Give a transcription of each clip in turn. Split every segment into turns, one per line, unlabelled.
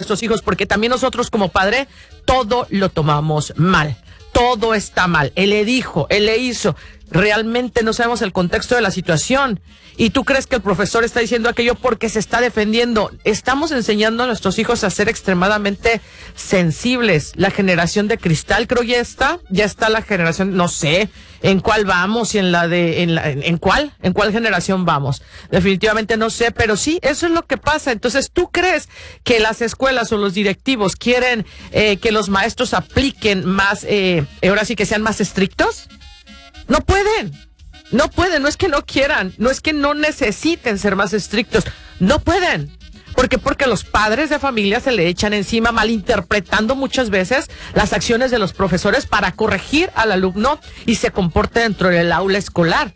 nuestros hijos, porque también nosotros como padre todo lo tomamos mal. Todo está mal. Él le dijo, él le hizo. Realmente no sabemos el contexto de la situación. Y tú crees que el profesor está diciendo aquello porque se está defendiendo. Estamos enseñando a nuestros hijos a ser extremadamente sensibles. La generación de cristal creo ya está la generación, no sé en cuál vamos y en cuál generación vamos. Definitivamente no sé, pero sí, eso es lo que pasa. Entonces, ¿tú crees que las escuelas o los directivos quieren que los maestros apliquen más, ahora sí que sean más estrictos? No pueden, no es que no quieran, no es que no necesiten ser más estrictos, no pueden. ¿Por qué? Porque los padres de familia se le echan encima, malinterpretando muchas veces las acciones de los profesores para corregir al alumno y se comporte dentro del aula escolar.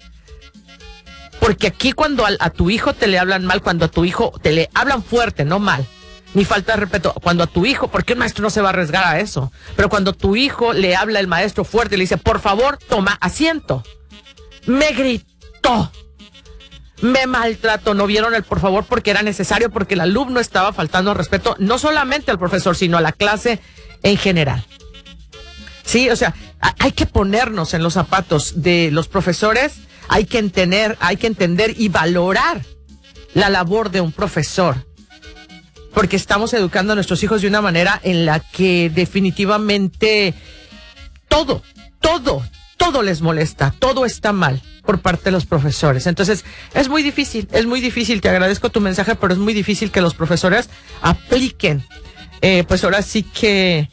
Porque aquí cuando a tu hijo te le hablan mal, cuando a tu hijo te le hablan fuerte, no mal, ni falta de respeto, cuando a tu hijo, porque el maestro no se va a arriesgar a eso, pero cuando tu hijo le habla el maestro fuerte y le dice, por favor, toma asiento. Me gritó, me maltrató, no vieron el por favor porque era necesario, porque el alumno estaba faltando al respeto, no solamente al profesor, sino a la clase en general. Sí, o sea, hay que ponernos en los zapatos de los profesores, hay que entender y valorar la labor de un profesor. Porque estamos educando a nuestros hijos de una manera en la que definitivamente todo les molesta, todo está mal por parte de los profesores. Entonces, es muy difícil, te agradezco tu mensaje, pero es muy difícil que los profesores apliquen, pues ahora sí que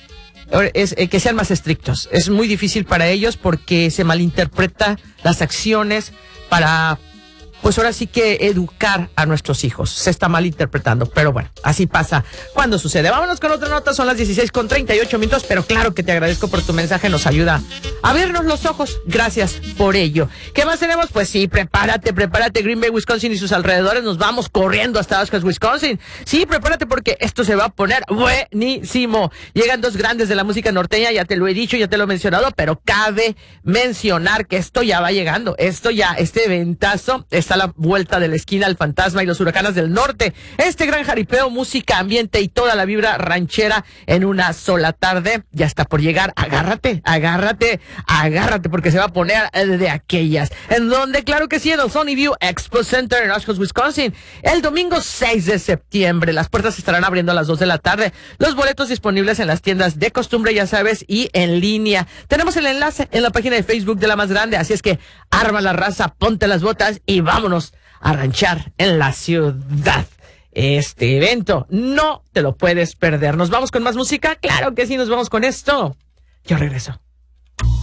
sean más estrictos. Es muy difícil para ellos porque se malinterpreta las acciones para, pues ahora sí que educar a nuestros hijos. Se está malinterpretando, pero bueno, así pasa cuando sucede. Vámonos con otra nota, son las 16:38, pero claro que te agradezco por tu mensaje, nos ayuda a abrirnos los ojos. Gracias por ello. ¿Qué más tenemos? Pues sí, prepárate, Green Bay, Wisconsin y sus alrededores, nos vamos corriendo hasta Oshkosh, Wisconsin. Sí, prepárate porque esto se va a poner buenísimo. Llegan dos grandes de la música norteña, ya te lo he dicho, ya te lo he mencionado, pero cabe mencionar que esto ya va llegando, este eventazo está a la vuelta de la esquina, el Fantasma y los Huracanes del Norte. Este gran jaripeo, música, ambiente y toda la vibra ranchera en una sola tarde ya está por llegar. Agárrate, porque se va a poner de aquellas. ¿En donde? Claro que sí, en el Sony View Expo Center en Oshkosh, Wisconsin. El domingo 6 de septiembre. Las puertas se estarán abriendo a las 2 de la tarde. Los boletos disponibles en las tiendas de costumbre, ya sabes, y en línea. Tenemos el enlace en la página de Facebook de La Más Grande, así es que arma la raza, ponte las botas y vámonos a ranchar en la ciudad. Este evento no te lo puedes perder. ¿Nos vamos con más música? Claro que sí, nos vamos con esto. Yo regreso.